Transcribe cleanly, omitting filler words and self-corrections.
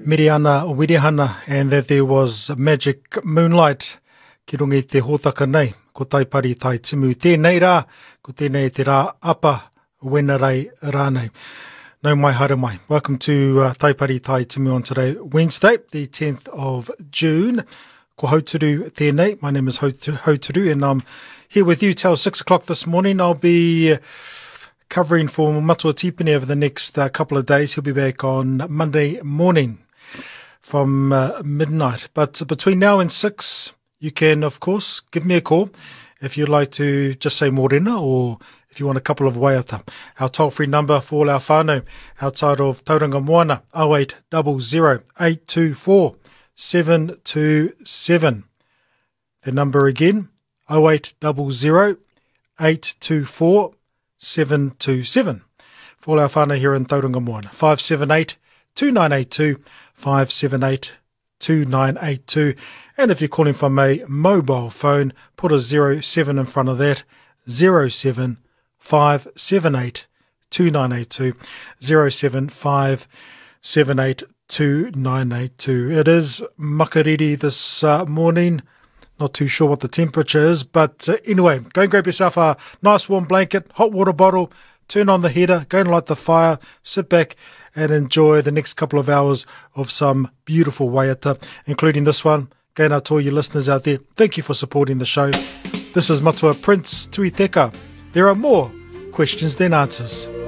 Miriana Wirihana, and that there was magic moonlight ki rungi te hōtaka nei, ko Taipari Tai Timu. Tēnei rā, ko tēnei te rā apa, wenarei rānei. No mai haere mai. Welcome to Taipari Tai Timu on today, Wednesday, the 10th of June. Ko Hauturu tēnei. My name is Hauturu, and I'm here with you till 6 o'clock this morning. I'll be covering for Matua Tipene over the next couple of days. He'll be back on Monday morning from midnight. But between now and 6, you can, of course, give me a call if you'd like to just say morena, or if you want a couple of waiata. Our toll-free number for all our whānau outside of Tauranga Moana, 0800 824 727. The number again, 0800 824 727. For all our whānau here in Tauranga Moana, 578-2982, 578-2982. And if you're calling from a mobile phone, put a 07 in front of that, 07 578 2982, 07 578 2982. It is makariri this morning. Not too sure what the temperature is, but anyway, go and grab yourself a nice warm blanket, hot water bottle, turn on the heater, go and light the fire, sit back and enjoy the next couple of hours of some beautiful waiata, including this one. Again, to all you listeners out there, thank you for supporting the show. This is Matua Prince Tuiteka. There are more questions than answers.